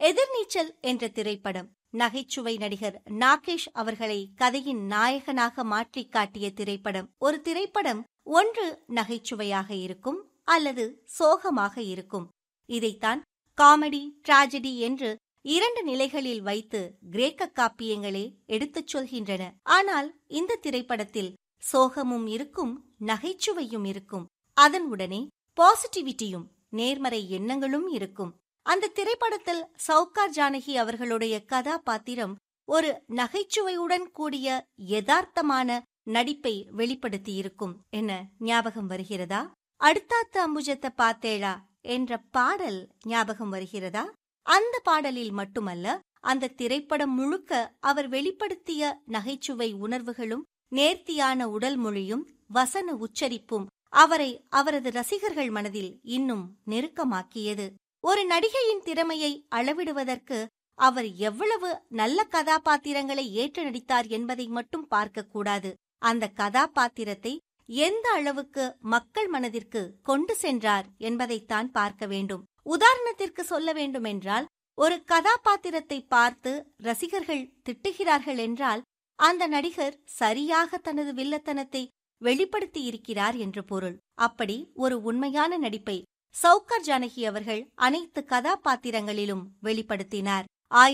எதிர்நீச்சல் என்ற திரைப்படம் நகைச்சுவை நடிகர் நாகேஷ் அவர்களை கதையின் நாயகனாக மாற்றிக் காட்டிய திரைப்படம். ஒரு திரைப்படம் ஒன்று நகைச்சுவையாக இருக்கும் அல்லது சோகமாக இருக்கும். இதைத்தான் காமெடி, டிராஜடி என்று இரண்டு நிலைகளில் வைத்து கிரேக்க காப்பியங்களே எடுத்துச் சொல்கின்றன. ஆனால் இந்த திரைப்படத்தில் சோகமும் இருக்கும், நகைச்சுவையும் இருக்கும். அதனுடனே பாசிட்டிவிட்டியும், நேர்மறை எண்ணங்களும் இருக்கும். அந்த திரைப்படத்தில் சௌகார் ஜானகி அவர்களுடைய கதாபாத்திரம் ஒரு நகைச்சுவையுடன் கூடிய யதார்த்தமான நடிப்பை வெளிப்படுத்தியிருக்கும். என்ன ஞாபகம் வருகிறதா? அடுத்தாத்த அம்புஜத்தை பாத்தேளா என்ற பாடல் ஞாபகம் வருகிறதா? அந்த பாடலில் மட்டுமல்ல, அந்த திரைப்படம் முழுக்க அவர் வெளிப்படுத்திய நகைச்சுவை உணர்வுகளும் நேர்த்தியான உடல் மொழியும் வசன உச்சரிப்பும் அவரை அவரது ரசிகர்கள் மனதில் இன்னும் நெருக்கமாக்கியது. ஒரு நடிகையின் திறமையை அளவிடுவதற்கு அவர் எவ்வளவு நல்ல கதாபாத்திரங்களை ஏற்று நடித்தார் என்பதை மட்டும் பார்க்கக்கூடாது. அந்த கதாபாத்திரத்தை எந்த அளவுக்கு மக்கள் மனதிற்கு கொண்டு சென்றார் என்பதைத்தான் பார்க்க வேண்டும். உதாரணத்திற்கு சொல்ல வேண்டுமென்றால், ஒரு கதாபாத்திரத்தை பார்த்து ரசிகர்கள் திட்டுகிறார்கள் என்றால் அந்த நடிகர் சரியாக தனது வில்லத்தனத்தை வெளிப்படுத்தி இருக்கிறார் என்று பொருள். அப்படி ஒரு உண்மையான நடிப்பை சௌகார் ஜானகி அவர்கள் அனைத்து கதாபாத்திரங்களிலும் வெளிப்படுத்தினார்.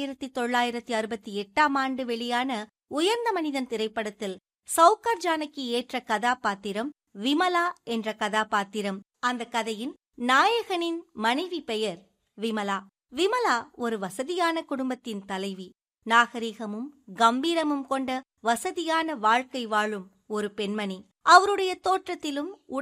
1968 வெளியான உயர்ந்த மனிதன் திரைப்படத்தில் சௌகார் ஜானகி ஏற்ற கதாபாத்திரம் விமலா என்ற கதாபாத்திரம். அந்த கதையின் நாயகனின் மனைவி பெயர் விமலா. விமலா ஒரு வசதியான குடும்பத்தின் தலைவி. நாகரிகமும் கம்பீரமும் கொண்ட வசதியான வாழ்க்கை வாழும் ஒரு பெண்மணி. அவருடைய தோற்றத்திலும்